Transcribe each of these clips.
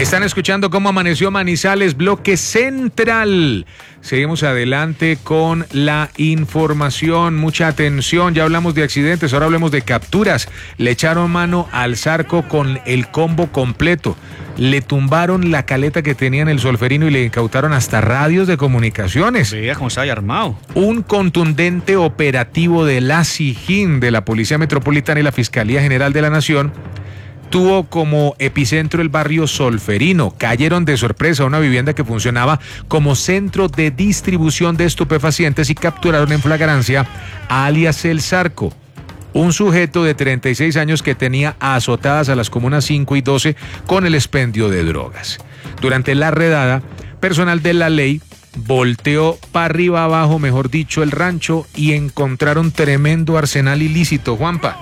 Están escuchando Cómo Amaneció Manizales, bloque central. Seguimos adelante con la información. Mucha atención, ya hablamos de accidentes, ahora hablemos de capturas. Le echaron mano al Zarco con el combo completo. Le tumbaron la caleta que tenía en el Solferino y le incautaron hasta radios de comunicaciones. Vea cómo estaba armado. Un contundente operativo de la SIJIN, de la Policía Metropolitana y la Fiscalía General de la Nación, tuvo como epicentro el barrio Solferino. Cayeron de sorpresa a una vivienda que funcionaba como centro de distribución de estupefacientes y capturaron en flagrancia a alias El Zarco, un sujeto de 36 años que tenía azotadas a las comunas 5 y 12 con el expendio de drogas. Durante la redada, personal de la ley volteó para arriba abajo, mejor dicho, el rancho y encontraron tremendo arsenal ilícito, Juanpa.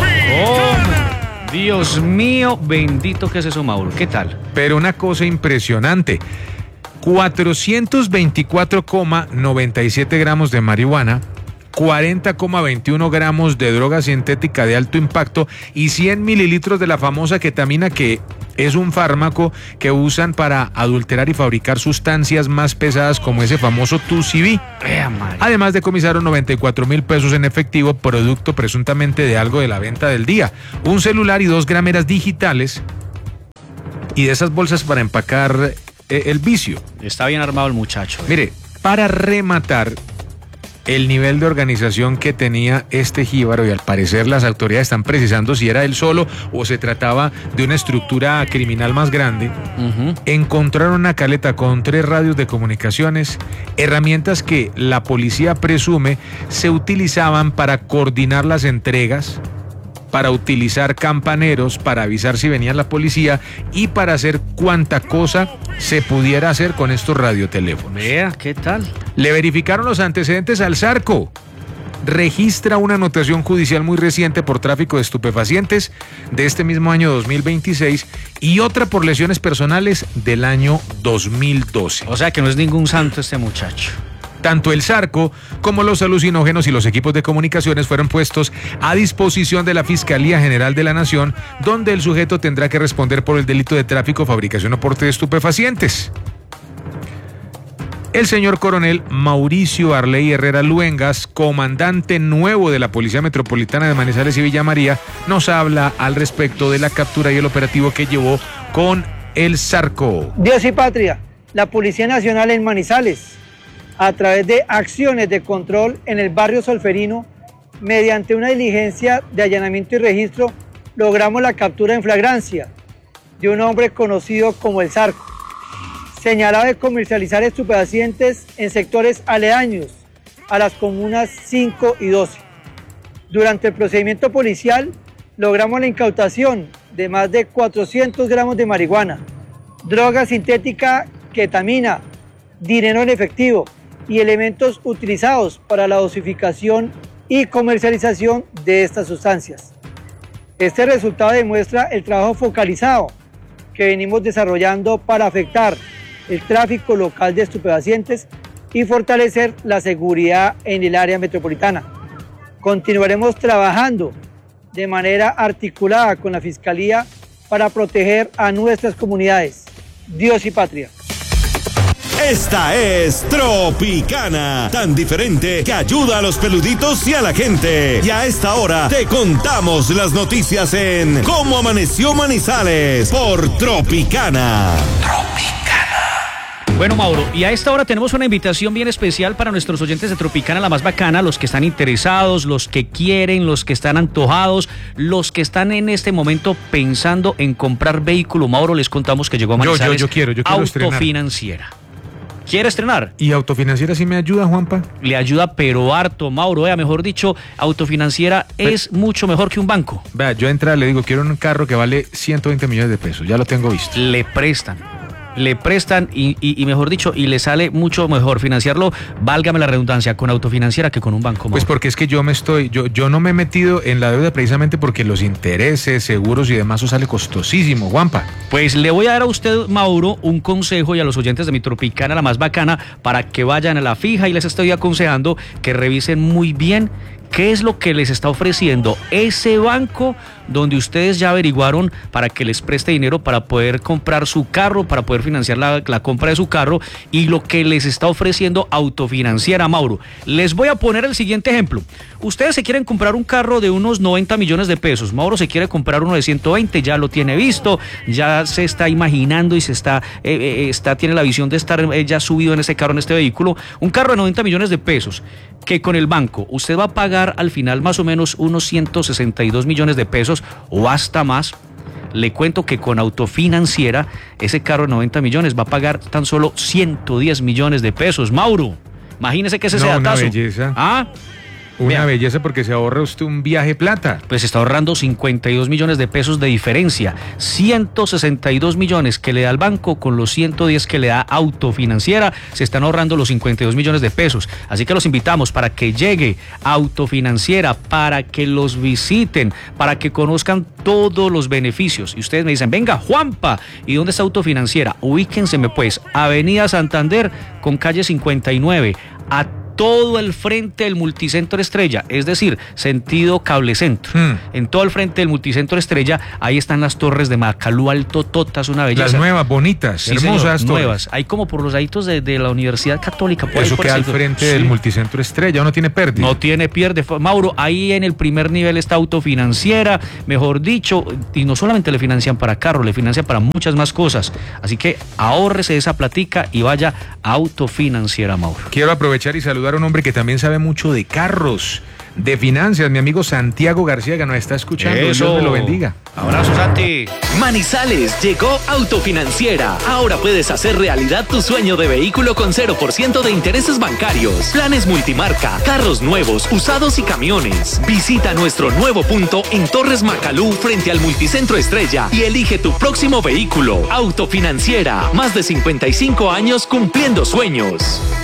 Dios mío, bendito que es eso, Mauro. ¿Qué tal? Pero una cosa impresionante, 424,97 gramos de marihuana, 40,21 gramos de droga sintética de alto impacto y 100 mililitros de la famosa ketamina, que es un fármaco que usan para adulterar y fabricar sustancias más pesadas como ese famoso 2CB. Además decomisaron 94,000 pesos en efectivo, producto presuntamente de algo de la venta del día, un celular y 2 grameras digitales y de esas bolsas para empacar el vicio. Está bien armado el muchacho. Mire, para rematar, el nivel de organización que tenía este jíbaro, y al parecer las autoridades están precisando si era él solo o se trataba de una estructura criminal más grande. Encontraron una caleta con 3 radios de comunicaciones, herramientas que la policía presume se utilizaban para coordinar las entregas, para utilizar campaneros, para avisar si venía la policía y para hacer cuanta cosa se pudiera hacer con estos radioteléfonos. Vea, ¿qué tal? Le verificaron los antecedentes al Zarco. Registra una anotación judicial muy reciente por tráfico de estupefacientes de este mismo año 2026 y otra por lesiones personales del año 2012. O sea que no es ningún santo este muchacho. Tanto el Zarco como los alucinógenos y los equipos de comunicaciones fueron puestos a disposición de la Fiscalía General de la Nación, donde el sujeto tendrá que responder por el delito de tráfico, fabricación o porte de estupefacientes. El señor coronel Mauricio Arley Herrera Luengas, comandante nuevo de la Policía Metropolitana de Manizales y Villa María, nos habla al respecto de la captura y el operativo que llevó con el Zarco. Dios y patria, la Policía Nacional en Manizales, a través de acciones de control en el barrio Solferino, mediante una diligencia de allanamiento y registro, logramos la captura en flagrancia de un hombre conocido como El Zarco, señalado de comercializar estupefacientes en sectores aledaños a las comunas 5 y 12. Durante el procedimiento policial, logramos la incautación de más de 400 gramos de marihuana, droga sintética, ketamina, dinero en efectivo y elementos utilizados para la dosificación y comercialización de estas sustancias. Este resultado demuestra el trabajo focalizado que venimos desarrollando para afectar el tráfico local de estupefacientes y fortalecer la seguridad en el área metropolitana. Continuaremos trabajando de manera articulada con la Fiscalía para proteger a nuestras comunidades. Dios y patria. Esta es Tropicana, tan diferente que ayuda a los peluditos y a la gente. Y a esta hora te contamos las noticias en Cómo Amaneció Manizales por Tropicana. Bueno, Mauro, y a esta hora tenemos una invitación bien especial para nuestros oyentes de Tropicana, la más bacana, los que están interesados, los que quieren, los que están antojados, los que están en este momento pensando en comprar vehículo. Mauro, les contamos que llegó a Manizales yo quiero Autofinanciera. estrenar. ¿Quiere estrenar? ¿Y Autofinanciera sí me ayuda, Juanpa? Le ayuda, pero harto, Mauro. Mejor dicho, Autofinanciera es mucho mejor que un banco. Vea, yo le digo, quiero un carro que vale 120 millones de pesos, ya lo tengo visto. Le prestan y mejor dicho, y le sale mucho mejor financiarlo, válgame la redundancia, con Autofinanciera que con un banco. Pues porque es que yo no me he metido en la deuda precisamente porque los intereses, seguros y demás, eso sale costosísimo, Juanpa. Pues le voy a dar a usted, Mauro, un consejo, y a los oyentes de mi Tropicana, la más bacana, para que vayan a la fija, y les estoy aconsejando que revisen muy bien qué es lo que les está ofreciendo ese banco donde ustedes ya averiguaron para que les preste dinero para poder comprar su carro, para poder financiar la compra de su carro, y lo que les está ofreciendo Autofinanciera, Mauro. Les voy a poner el siguiente ejemplo. Ustedes se quieren comprar un carro de unos 90 millones de pesos. Mauro se quiere comprar uno de 120, ya lo tiene visto, ya se está imaginando y tiene la visión de estar ya subido en ese carro, en este vehículo. Un carro de 90 millones de pesos que con el banco usted va a pagar al final más o menos unos 162 millones de pesos o hasta más. Le cuento que con Autofinanciera ese carro de 90 millones va a pagar tan solo 110 millones de pesos. Mauro, imagínese que ese sea una datazo. belleza. ¿Ah? Una belleza, porque se ahorra usted un viaje plata. Pues está ahorrando 52 millones de pesos de diferencia. 162 millones que le da el banco con los 110 que le da Autofinanciera. Se están ahorrando los 52 millones de pesos. Así que los invitamos para que llegue Autofinanciera, para que los visiten, para que conozcan todos los beneficios. Y ustedes me dicen, venga, Juanpa, ¿y dónde está Autofinanciera? Ubíquenseme pues, Avenida Santander con calle 59, a todo el frente del Multicentro Estrella, es decir, sentido Cable Centro. En todo el frente del Multicentro Estrella, ahí están las torres de Macalú Alto Totas, una belleza. Las nuevas, bonitas, sí, hermosas señor, torres. nuevas. Hay como por los laditos de la Universidad Católica. Por Eso ahí, por queda al ese- frente sí. del Multicentro Estrella, no tiene pérdida. No tiene pierde. Mauro, ahí en el primer nivel está Autofinanciera, mejor dicho, y no solamente le financian para carro, le financian para muchas más cosas. Así que ahórrese esa platica y vaya a Autofinanciera, Mauro. Quiero aprovechar y saludar a un hombre que también sabe mucho de carros, de finanzas, mi amigo Santiago García, que nos está escuchando. Eso. Dios me lo bendiga. Abrazo, Santi. Manizales, llegó Autofinanciera. Ahora puedes hacer realidad tu sueño de vehículo con 0% de intereses bancarios. Planes multimarca, carros nuevos, usados y camiones. Visita nuestro nuevo punto en Torres Macalú frente al Multicentro Estrella y elige tu próximo vehículo. Autofinanciera, más de 55 años cumpliendo sueños.